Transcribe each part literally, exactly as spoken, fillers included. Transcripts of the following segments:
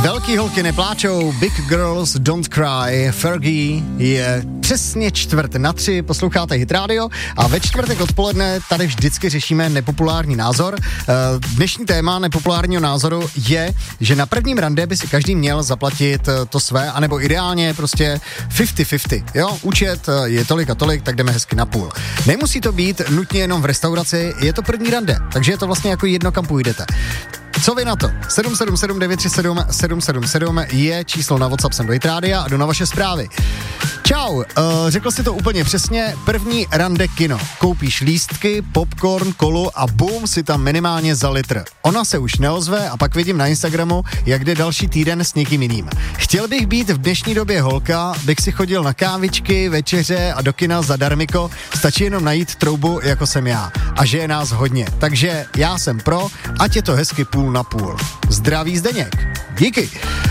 Velký holky nepláčou, Big Girls Don't Cry, Fergie je přesně čtvrt na tři, posloucháte Hit Radio a ve čtvrtek odpoledne tady vždycky řešíme nepopulární názor. Dnešní téma nepopulárního názoru je, že na prvním rande by si každý měl zaplatit to své, anebo ideálně prostě padesát padesát, jo, účet je tolik a tolik, tak jdeme hezky na půl. Nemusí to být nutně jenom v restauraci, je to první rande, takže je to vlastně jako jedno, kam půjdete. Co vy na to? sedm sedm sedm devět tři sedm sedm sedm sedm je číslo na WhatsApp sem do Hit Rádia a jdu na vaše zprávy. Čau, uh, řekl si to úplně přesně, první rande kino. Koupíš lístky, popcorn, kolu a bum, si tam minimálně za litr. Ona se už neozve a pak vidím na Instagramu, jak jde další týden s někým jiným. Chtěl bych být v dnešní době holka, bych si chodil na kávičky, večeře a do kina zadarmiko, stačí jenom najít troubu, jako jsem já. A že je nás hodně, takže já jsem pro, ať je to hezky půl na půl. Zdraví Zdeněk. Díky.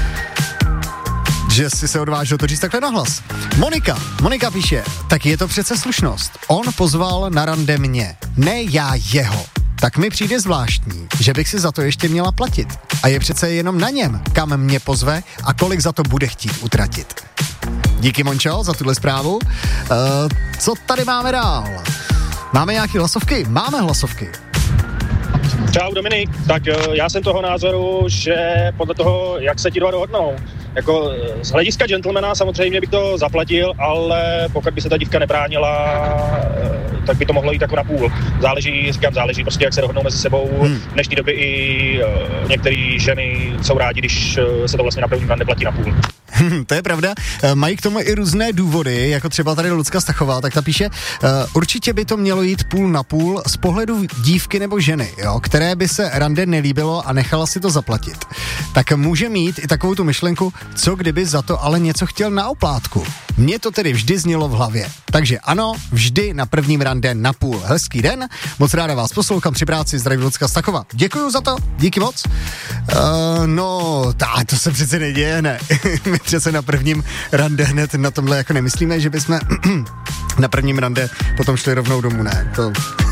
Že si se odvážil to říct takhle nahlas. Monika, Monika píše, tak je to přece slušnost. On pozval na rande mě, ne já jeho. Tak mi přijde zvláštní, že bych si za to ještě měla platit. A je přece jenom na něm, kam mě pozve a kolik za to bude chtít utratit. Díky, Mončo, za tuhle zprávu. Uh, co tady máme dál? Máme nějaké hlasovky? Máme hlasovky. Čau Dominik, tak já jsem toho názoru, že podle toho, jak se ti dva dohodnou, jako z hlediska gentlemana samozřejmě bych to zaplatil, ale pokud by se ta dívka nebránila, tak by to mohlo jít jako na půl. Záleží, říkám, záleží prostě, jak se dohodnou mezi sebou. Hmm. V dnešní době i některé ženy jsou rádi, když se to vlastně na první rande platí na půl. Hmm, to je pravda. Mají k tomu i různé důvody, jako třeba tady Lucka Stachová, tak ta píše, uh, určitě by to mělo jít půl na půl z pohledu dívky nebo ženy, jo, které by se rande nelíbilo a nechala si to zaplatit. Tak může mít i takovou tu myšlenku, co kdyby za to ale něco chtěl na oplátku. Mně to tedy vždy znělo v hlavě. Takže ano, vždy na prvním rande na půl. Hezký den, moc ráda vás poslouchám při práci, zdraví Lucka Stachová. Děkuju za to, díky moc. Uh, no, tá, to se přece neděje, ne. My přece na prvním rande hned na tomhle jako nemyslíme, že bychom na prvním rande potom šli rovnou domů, ne. To...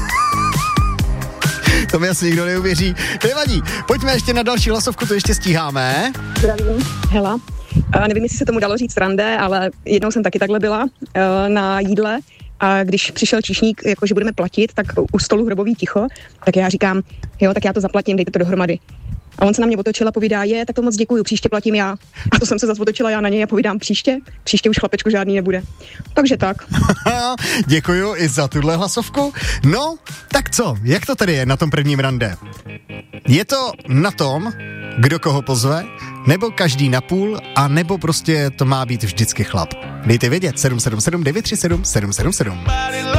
To mi asi nikdo neuvěří. Nevadí, pojďme ještě na další hlasovku, to ještě stíháme. Zdravím, Hela. Uh, nevím, jestli se tomu dalo říct rande, ale jednou jsem taky takhle byla uh, na jídle a když přišel číšník, jakože budeme platit, tak u stolu hrobový ticho, tak já říkám, jo, tak já to zaplatím, dejte to dohromady. A on se na mě otočil a povídá, je, tak to moc děkuju, příště platím já. A to jsem se zase otočila já na něj a povídám, příště, příště už chlapečku žádný nebude. Takže tak. Děkuju i za tuhle hlasovku. No, tak co, jak to tedy je na tom prvním rande? Je to na tom, kdo koho pozve, nebo každý na půl, a nebo prostě to má být vždycky chlap? Dejte vědět, sedm sedm sedm devět tři sedm sedm sedm sedm.